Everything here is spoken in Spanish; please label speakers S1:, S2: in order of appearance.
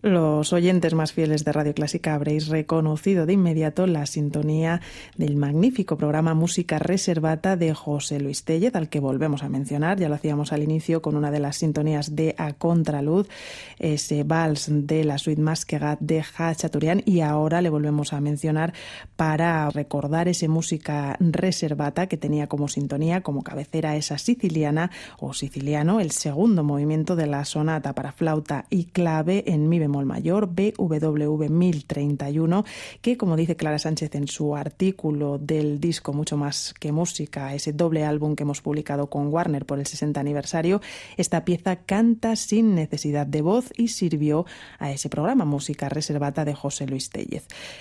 S1: Los oyentes más fieles de Radio Clásica habréis reconocido de inmediato la sintonía del magnífico programa Música Reservata de José Luis Téllez, al que volvemos a mencionar. Ya lo hacíamos al inicio con una de las sintonías de A Contraluz, ese vals de la suite Masquegat de Khachaturian, y ahora le volvemos a mencionar para recordar ese Música Reservata que tenía como sintonía, como cabecera, esa siciliana o siciliano, el segundo movimiento de la sonata para flauta y clave en mi bemol mayor, BWV 1031, que, como dice Clara Sánchez en su artículo del disco Mucho más que música, ese doble álbum que hemos publicado con Warner por el 60 aniversario, esta pieza canta sin necesidad de voz y sirvió a ese programa Música Reservata de José Luis Téllez.